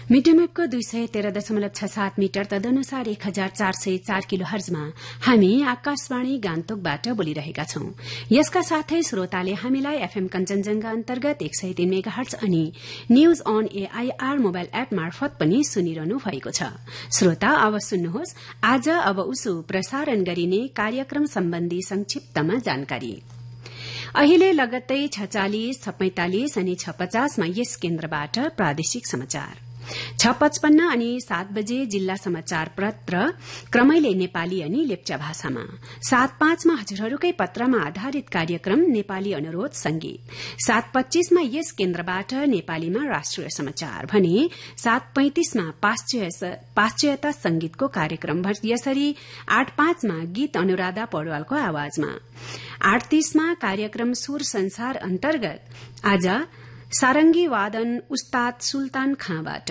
मिडियमवेभको 213.67 metre तदनुसार 1404 kilo हर्जमा हामी आकाशवाणी गान्तोकबाट बोलिरहेका छौं। यसका साथै श्रोताले हामीलाई एफएम कञ्चनजंघा अन्तर्गत 103 मेगाहर्ज अनि news on AIR mobile app मार्फत पनि सुनिरहनु भएको छ। श्रोता, अब सुन्नुहोस् आज अब उसो प्रसारण गरिने कार्यक्रम सम्बन्धी संक्षिप्तमा जानकारी। अहिले लगत्तै 46, 45 अनि 56 मा यस केन्द्रबाट प्रादेशिक समाचार, 6:55 अनि 7 बजे जिल्ला समाचार पत्र क्रमैले नेपाली अनि लेप्चा भाषामा, 7:05 मा हजुरहरूकै पत्रमा आधारित कार्यक्रम नेपाली अनुरोध संगीत, 7:25 मा यस केन्द्रबाट नेपालीमा राष्ट्रिय समाचार भने 7:35 मा पाश्चात्य संगीतको कार्यक्रम, यसरी 8:05 मा गीत अनुराधा पौडवालको आवाजमा, 8:30 मा कार्यक्रम सुर संसार अन्तर्गत आज सारंगी वादन उस्ताद सुल्तान खाँबाट,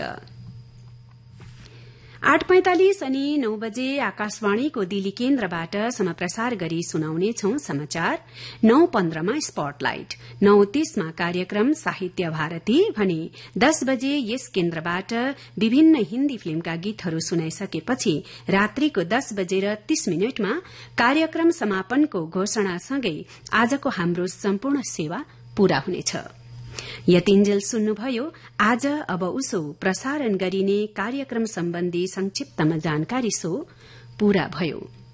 8:45 अनि 9 बजे आकाशवाणीको दिल्ली केन्द्रबाट समप्रसार गरी सुनाउनेछौ समाचार, 9:15 मा स्पटलाइट, 9:30 मा कार्यक्रम साहित्य भारती भने 10 बजे यस केन्द्रबाट विभिन्न हिन्दी फिल्मका गीतहरू सुनाइसकेपछि रात्रिको 10:30 मा कार्यक्रम समापनको घोषणासँगै आजको हाम्रो सम्पूर्ण सेवा पूरा हुनेछ। यतिन्जेल सुन्नुभयो आज अब उसो प्रसारण गरिने कार्यक्रम सम्बन्धी संक्षिप्तमा जानकारी सो पूरा भयो।